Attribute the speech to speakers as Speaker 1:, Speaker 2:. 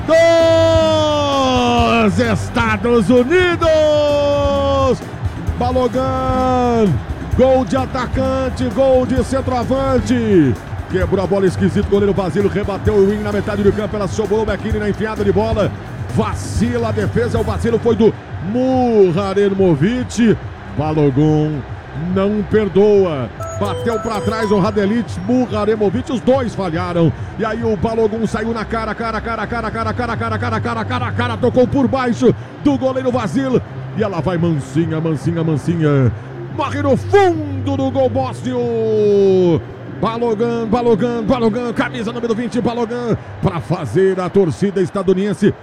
Speaker 1: dos Estados Unidos. Balogun, gol de atacante, gol de centroavante. Quebrou a bola esquisito, goleiro Basílio rebateu o wing na metade do campo, ela sobrou o McKinney na enfiada de bola. Vacila a defesa, o vacilo foi do Muraremovic. Balogun não perdoa. Bateu pra trás o Radelic, Muraremovic, os dois falharam. E aí o Balogun saiu na cara, tocou por baixo do goleiro Vasile. E ela vai mansinha. Morre no fundo do gol Bósnio. Balogun, camisa número 20, Balogun, para fazer a torcida estadunidense